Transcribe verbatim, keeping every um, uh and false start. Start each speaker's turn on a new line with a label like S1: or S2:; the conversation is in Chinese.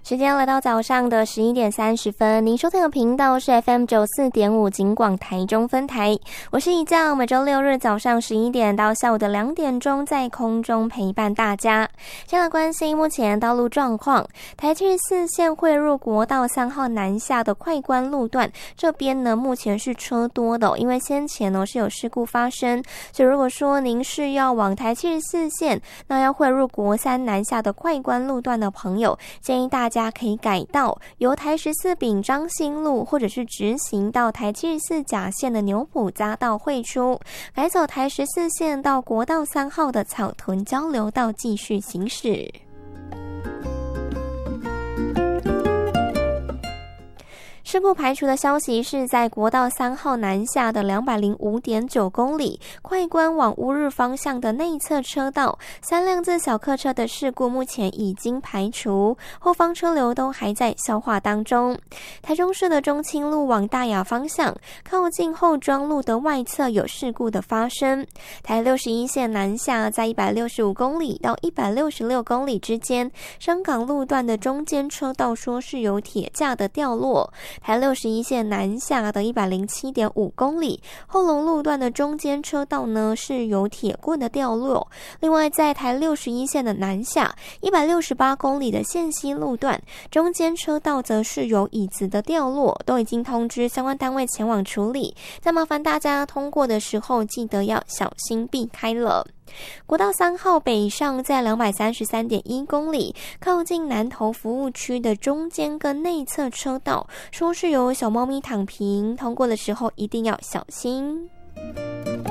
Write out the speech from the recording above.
S1: 时间来到早上的十一点三十分，您收听的频道是 F M 九四点五警广台中分台，我是一将，每周六日早上十一点到下午的两点钟在空中陪伴大家。先来关心目前道路状况，台七十四线汇入国道三号南下的快关路段，这边呢目前是车多的、哦，因为先前呢是有事故发生，所以如果说您是要往台七十四线，那要汇入国三南下的快关路段的朋友，建议大家大家可以改道由台十四丙彰新路，或者是直行到台七十四甲线的牛埔匝道汇出，改走台十四线到国道三号的草屯交流道继续行驶。事故排除的消息是在国道三号南下的两百零五点九公里快关往乌日方向的内侧车道，三辆自小客车的事故目前已经排除，后方车流都还在消化当中。台中市的中清路往大雅方向靠近后庄路的外侧有事故的发生，台六十一线南下在一百六十五公里到一百六十六公里之间，深港路段的中间车道说是有铁架的掉落，台六十一线南下的一百零七点五公里，后龙路段的中间车道呢是有铁棍的掉落。另外，在台六十一线的南下一百六十八公里的线西路段，中间车道则是有椅子的掉落，都已经通知相关单位前往处理。再麻烦大家通过的时候记得要小心避开了。国道三号北上在两百三十三点一公里，靠近南投服务区的中间跟内侧车道，说是有小猫咪躺平，通过的时候一定要小心。